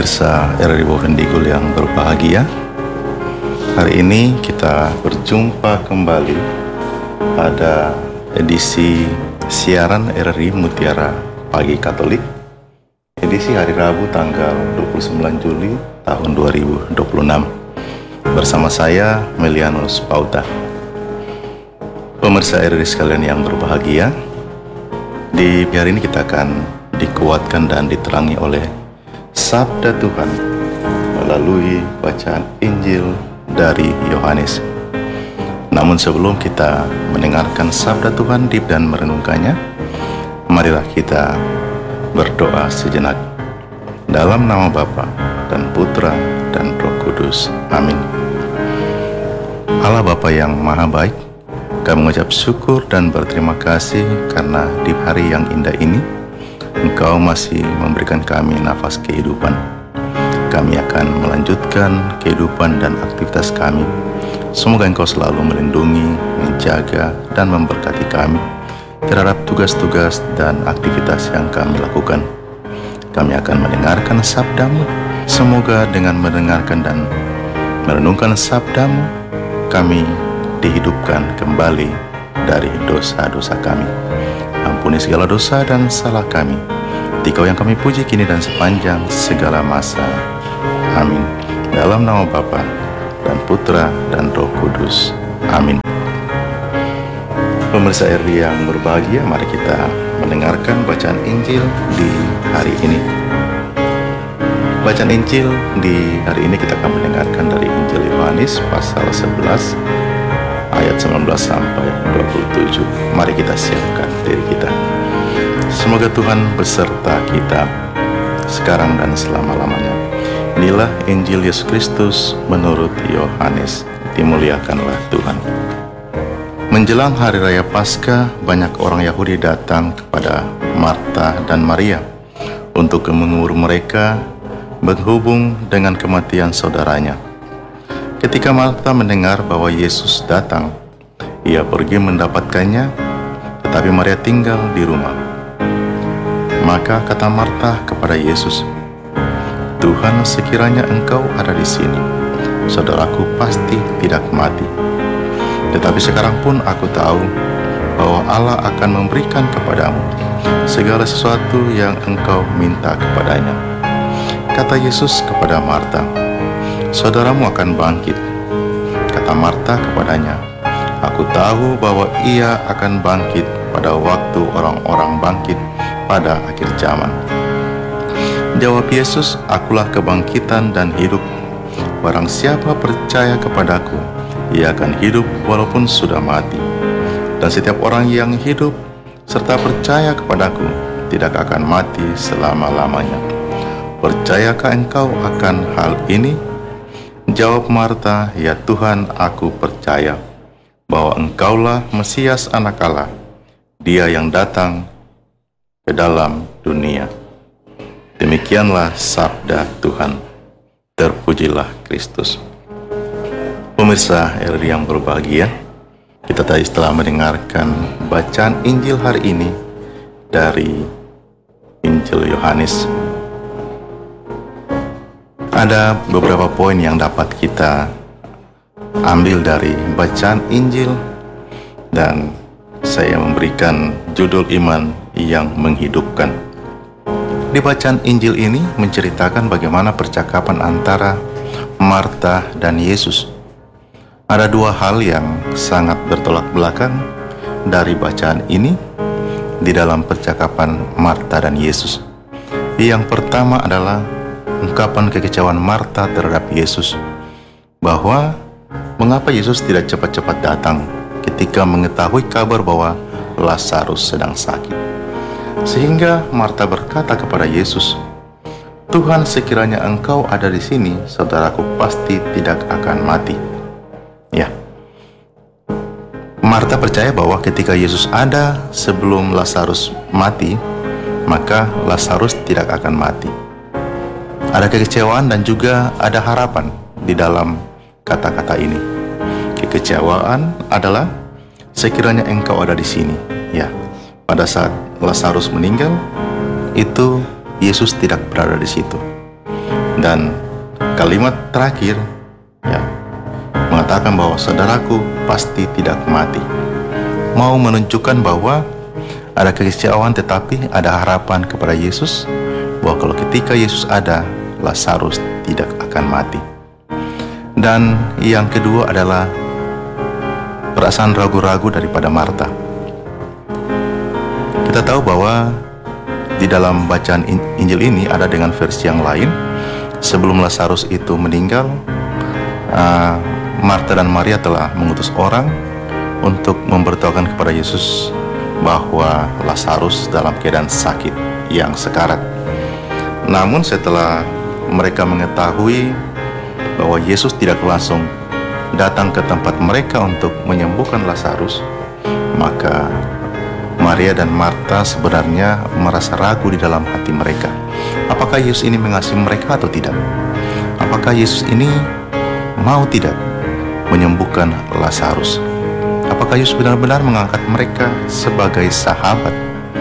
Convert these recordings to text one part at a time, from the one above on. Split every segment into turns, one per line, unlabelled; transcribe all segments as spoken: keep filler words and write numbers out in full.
Pemirsa R R I Bovendigul yang berbahagia, hari ini kita berjumpa kembali pada edisi siaran R R I Mutiara Pagi Katolik, edisi hari Rabu tanggal dua puluh sembilan Juli tahun dua ribu dua puluh enam, bersama saya Melianus Pauta. Pemirsa R R I sekalian yang berbahagia, di hari ini kita akan dikuatkan dan diterangi oleh Sabda Tuhan melalui bacaan Injil dari Yohanes. Namun sebelum kita mendengarkan Sabda Tuhan dan merenungkannya, marilah kita berdoa sejenak. Dalam nama Bapa dan Putra dan Roh Kudus. Amin. Allah Bapa yang Maha Baik, kami mengucap syukur dan berterima kasih karena di hari yang indah ini Engkau masih memberikan kami nafas kehidupan. Kami akan melanjutkan kehidupan dan aktivitas kami. Semoga Engkau selalu melindungi, menjaga, dan memberkati kami terhadap tugas-tugas dan aktivitas yang kami lakukan. Kami akan mendengarkan sabda-Mu. Semoga dengan mendengarkan dan merenungkan sabda-Mu, kami dihidupkan kembali dari dosa-dosa kami. Ampuni segala dosa dan salah kami, Dikau yang kami puji kini dan sepanjang segala masa. Amin. Dalam nama Bapa dan Putra dan Roh Kudus. Amin. Pemirsa R R I yang berbahagia, mari kita mendengarkan bacaan Injil di hari ini. Bacaan Injil di hari ini kita akan mendengarkan dari Injil Yohanes pasal sebelas ayat sembilan belas sampai dua puluh tujuh. Mari kita siapkan diri kita. Semoga Tuhan beserta kita sekarang dan selama-lamanya. Inilah Injil Yesus Kristus menurut Yohanes. Dimuliakanlah Tuhan. Menjelang hari raya Paskah, banyak orang Yahudi datang kepada Marta dan Maria untuk menghibur mereka berhubung dengan kematian saudaranya. Ketika Marta mendengar bahwa Yesus datang, ia pergi mendapatkannya, tetapi Maria tinggal di rumah. Maka kata Marta kepada Yesus, "Tuhan, sekiranya Engkau ada di sini, saudaraku pasti tidak mati. Tetapi sekarang pun aku tahu bahwa Allah akan memberikan kepadamu segala sesuatu yang Engkau minta kepadanya." Kata Yesus kepada Marta, "Saudaramu akan bangkit." Kata Marta kepadanya, "Aku tahu bahwa ia akan bangkit pada waktu orang-orang bangkit pada akhir zaman." Jawab Yesus, "Akulah kebangkitan dan hidup. Barang siapa percaya kepadaku, ia akan hidup walaupun sudah mati. Dan setiap orang yang hidup serta percaya kepadaku tidak akan mati selama-lamanya. Percayakah engkau akan hal ini?" Jawab Marta, "Ya Tuhan, aku percaya bahwa Engkaulah Mesias Anak Allah, Dia yang datang ke dalam dunia." Demikianlah sabda Tuhan. Terpujilah Kristus. Pemirsa R R I yang berbahagia, kita tadi setelah mendengarkan bacaan Injil hari ini dari Injil Yohanes. Ada beberapa poin yang dapat kita ambil dari bacaan Injil, dan saya memberikan judul iman yang menghidupkan. Di bacaan Injil ini menceritakan bagaimana percakapan antara Marta dan Yesus. Ada dua hal yang sangat bertolak belakang dari bacaan ini di dalam percakapan Marta dan Yesus. Yang pertama adalah ungkapan kekecewaan Marta terhadap Yesus, bahwa mengapa Yesus tidak cepat-cepat datang ketika mengetahui kabar bahwa Lazarus sedang sakit. Sehingga Marta berkata kepada Yesus, "Tuhan, sekiranya Engkau ada di sini, saudaraku pasti tidak akan mati." Ya, Marta percaya bahwa ketika Yesus ada sebelum Lazarus mati, maka Lazarus tidak akan mati. Ada kekecewaan dan juga ada harapan di dalam kata-kata ini. Kekecewaan adalah sekiranya Engkau ada di sini. Ya, pada saat Lazarus meninggal, itu Yesus tidak berada di situ. Dan kalimat terakhir ya mengatakan bahwa saudaraku pasti tidak mati. Mau menunjukkan bahwa ada kekecewaan tetapi ada harapan kepada Yesus, bahwa kalau ketika Yesus ada, Lazarus tidak akan mati. Dan yang kedua adalah perasaan ragu-ragu daripada Marta. Kita tahu bahwa di dalam bacaan Injil ini ada dengan versi yang lain. Sebelum Lazarus itu meninggal, uh, Marta dan Maria telah mengutus orang untuk memberitahukan kepada Yesus bahwa Lazarus dalam keadaan sakit yang sekarat. Namun setelah mereka mengetahui bahwa Yesus tidak langsung datang ke tempat mereka untuk menyembuhkan Lazarus, maka Maria dan Marta sebenarnya merasa ragu di dalam hati mereka. Apakah Yesus ini mengasihi mereka atau tidak? Apakah Yesus ini mau tidak menyembuhkan Lazarus? Apakah Yesus benar-benar mengangkat mereka sebagai sahabat?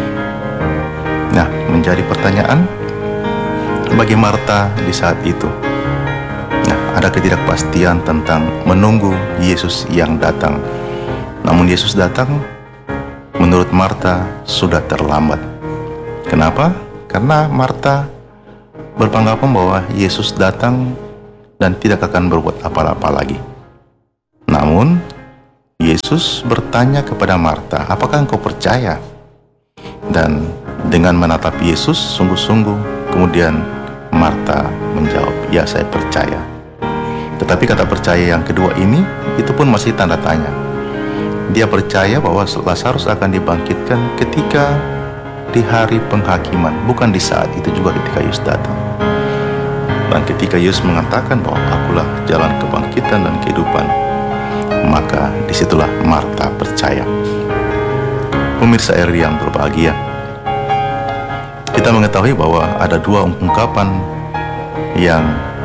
Nah, menjadi pertanyaan bagi Marta di saat itu. Nah, ada ketidakpastian tentang menunggu Yesus yang datang. Namun Yesus datang, menurut Marta sudah terlambat. Kenapa? Karena Marta beranggapan bahwa Yesus datang dan tidak akan berbuat apa-apa lagi. Namun Yesus bertanya kepada Marta, apakah engkau percaya? Dan dengan menatap Yesus sungguh-sungguh, kemudian Marta menjawab, ya saya percaya. Tetapi kata percaya yang kedua ini, itu pun masih tanda tanya. Dia percaya bahwa Lazarus akan dibangkitkan ketika di hari penghakiman, bukan di saat itu juga ketika Yesus datang. Dan ketika Yesus mengatakan bahwa akulah jalan kebangkitan dan kehidupan, maka disitulah Marta percaya. Pemirsa R yang berbahagia, kita mengetahui bahwa ada dua ungkapan yang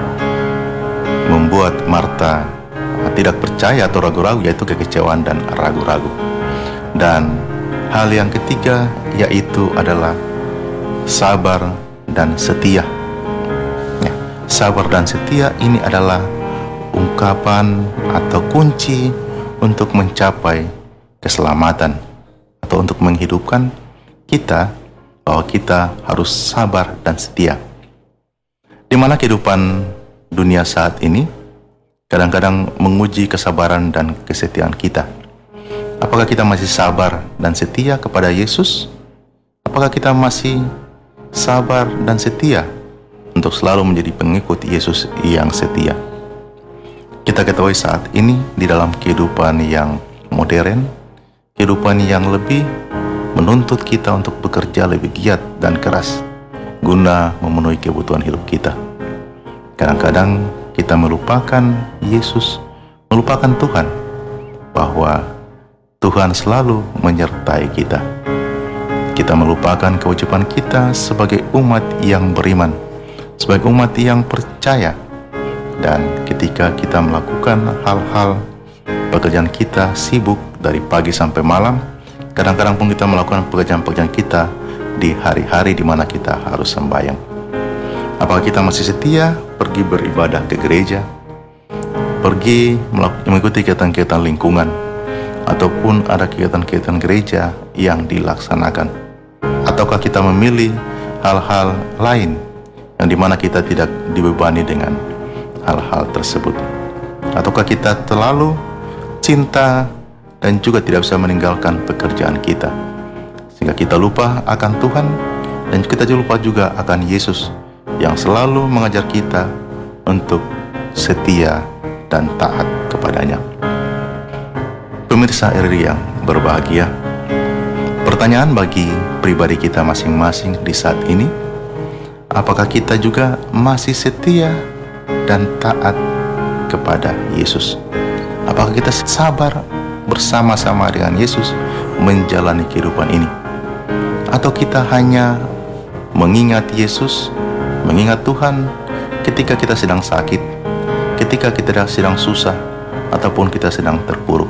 membuat Marta tidak percaya atau ragu-ragu, yaitu kekecewaan dan ragu-ragu. Dan hal yang ketiga yaitu adalah sabar dan setia. Ya, sabar dan setia ini adalah ungkapan atau kunci untuk mencapai keselamatan atau untuk menghidupkan kita, bahwa kita harus sabar dan setia. Di mana kehidupan dunia saat ini kadang-kadang menguji kesabaran dan kesetiaan kita. Apakah kita masih sabar dan setia kepada Yesus? Apakah kita masih sabar dan setia untuk selalu menjadi pengikut Yesus yang setia? Kita ketahui saat ini di dalam kehidupan yang modern, kehidupan yang lebih menuntut kita untuk bekerja lebih giat dan keras guna memenuhi kebutuhan hidup kita. Kadang-kadang kita melupakan Yesus, melupakan Tuhan, bahwa Tuhan selalu menyertai kita. Kita melupakan kewajiban kita sebagai umat yang beriman, sebagai umat yang percaya. Dan ketika kita melakukan hal-hal pekerjaan kita sibuk dari pagi sampai malam, kadang-kadang pun kita melakukan pekerjaan-pekerjaan kita di hari-hari di mana kita harus sembahyang. Apakah kita masih setia pergi beribadah ke gereja, pergi mengikuti kegiatan-kegiatan lingkungan, ataupun ada kegiatan-kegiatan gereja yang dilaksanakan? Ataukah kita memilih hal-hal lain yang dimana kita tidak dibebani dengan hal-hal tersebut? Ataukah kita terlalu cinta dan juga tidak bisa meninggalkan pekerjaan kita, sehingga kita lupa akan Tuhan, dan kita lupa juga akan Yesus yang selalu mengajar kita untuk setia dan taat kepadanya? Pemirsa R R yang berbahagia, pertanyaan bagi pribadi kita masing-masing di saat ini, apakah kita juga masih setia dan taat kepada Yesus? Apakah kita sabar bersama-sama dengan Yesus menjalani kehidupan ini? Atau kita hanya mengingat Yesus, mengingat Tuhan ketika kita sedang sakit, ketika kita sedang susah, ataupun kita sedang terpuruk?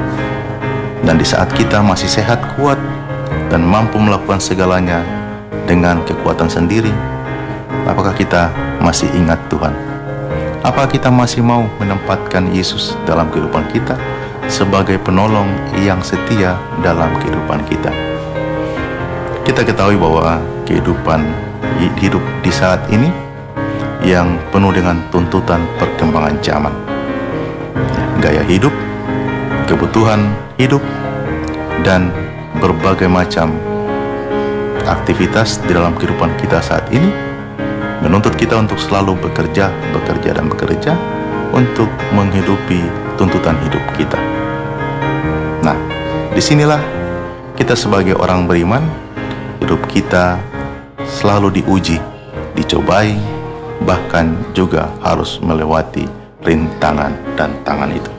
Dan di saat kita masih sehat, kuat, dan mampu melakukan segalanya dengan kekuatan sendiri, Apakah kita masih ingat Tuhan? Apakah kita masih mau menempatkan Yesus dalam kehidupan kita sebagai penolong yang setia dalam kehidupan kita? Kita ketahui bahwa kehidupan hidup di saat ini yang penuh dengan tuntutan perkembangan zaman, gaya hidup, kebutuhan hidup, dan berbagai macam aktivitas di dalam kehidupan kita saat ini menuntut kita untuk selalu bekerja, bekerja, dan bekerja untuk menghidupi tuntutan hidup kita. Nah, disinilah kita sebagai orang beriman, hidup kita selalu diuji, dicobai, bahkan juga harus melewati rintangan dan tantangan itu.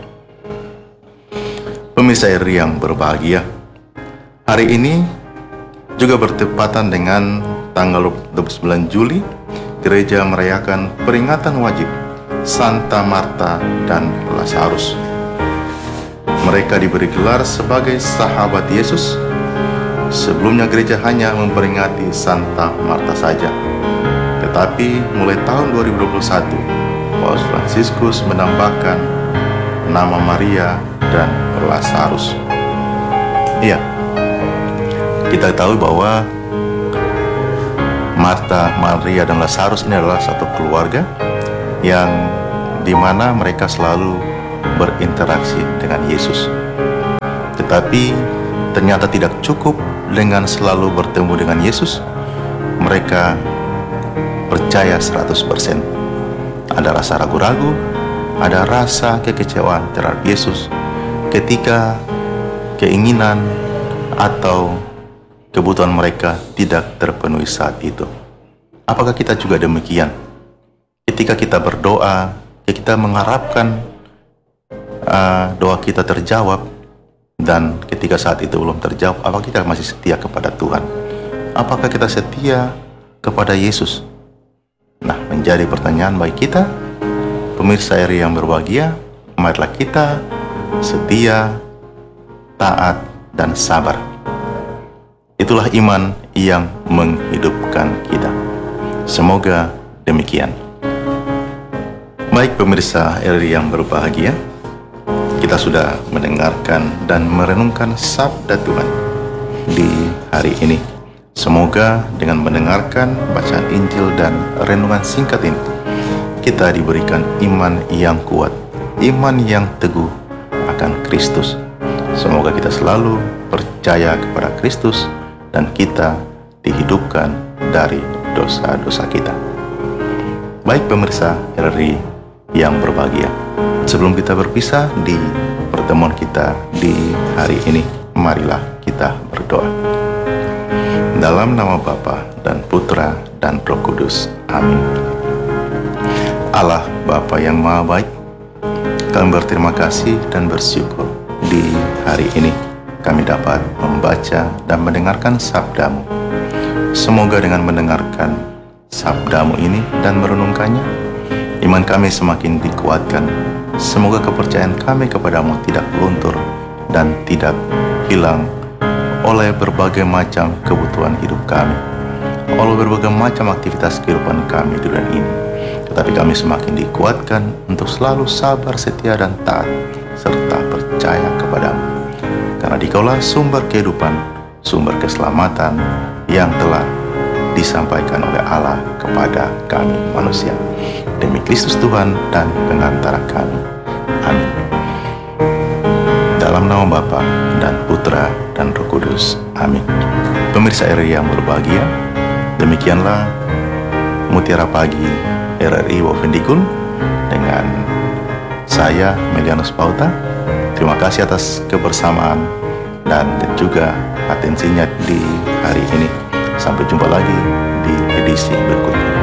Pemirsa R I yang berbahagia, hari ini juga bertepatan dengan tanggal dua puluh sembilan Juli, gereja merayakan peringatan wajib Santa Marta dan Lazarus. Mereka diberi gelar sebagai sahabat Yesus. Sebelumnya gereja hanya memperingati Santa Marta saja. Tetapi mulai tahun dua ribu dua puluh satu, Paus Fransiskus menambahkan nama Maria dan Lazarus. Iya, kita tahu bahwa Marta, Maria, dan Lazarus ini adalah satu keluarga yang dimana mereka selalu berinteraksi dengan Yesus. Tetapi ternyata tidak cukup dengan selalu bertemu dengan Yesus. Mereka percaya seratus persen. Ada rasa ragu-ragu, ada rasa kekecewaan terhadap Yesus ketika keinginan atau kebutuhan mereka tidak terpenuhi saat itu. Apakah kita juga demikian? Ketika kita berdoa, kita mengharapkan uh, doa kita terjawab, dan ketika saat itu belum terjawab, apakah kita masih setia kepada Tuhan? Apakah kita setia kepada Yesus? Nah, menjadi pertanyaan bagi kita, pemirsa R I yang berbahagia. Marilah kita setia, taat, dan sabar. Itulah iman yang menghidupkan kita. Semoga demikian. Baik pemirsa R I yang berbahagia, kita sudah mendengarkan dan merenungkan sabda Tuhan di hari ini. Semoga dengan mendengarkan bacaan Injil dan renungan singkat ini, kita diberikan iman yang kuat, iman yang teguh akan Kristus. Semoga kita selalu percaya kepada Kristus dan kita dihidupkan dari dosa-dosa kita. Baik pemirsa R I yang berbahagia, sebelum kita berpisah di pertemuan kita di hari ini, marilah kita berdoa. Dalam nama Bapa dan Putra dan Roh Kudus. Amin. Allah Bapa yang Maha Baik, kami berterima kasih dan bersyukur di hari ini kami dapat membaca dan mendengarkan sabda-Mu. Semoga dengan mendengarkan sabda-Mu ini dan merenungkannya, iman kami semakin dikuatkan. Semoga kepercayaan kami kepadamu tidak luntur dan tidak hilang oleh berbagai macam kebutuhan hidup kami, oleh berbagai macam aktivitas kehidupan kami di dunia ini. Tetapi kami semakin dikuatkan untuk selalu sabar, setia, dan taat, serta percaya kepadamu. Karena Dikaulah sumber kehidupan, sumber keselamatan yang telah disampaikan oleh Allah kepada kami manusia. Demi Kristus Tuhan dan pengantara kami. Amin. Dalam nama Bapa dan Putra dan Roh Kudus. Amin. Pemirsa R I yang berbahagia, demikianlah Mutiara Pagi R R I Wovendikun dengan saya Melianus Pauta. Terima kasih atas kebersamaan dan juga atensinya di hari ini. Sampai jumpa lagi di edisi berikutnya.